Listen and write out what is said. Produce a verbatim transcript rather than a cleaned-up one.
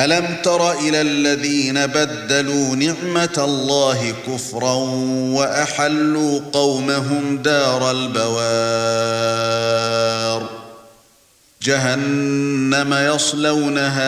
أَلَمْ تَرَ إِلَى الَّذِينَ بَدَّلُوا نِعْمَةَ اللَّهِ كُفْرًا وَأَحَلُّوا قَوْمَهُمْ دَارَ الْبَوَارِ جَهَنَّمَ يَصْلَوْنَهَا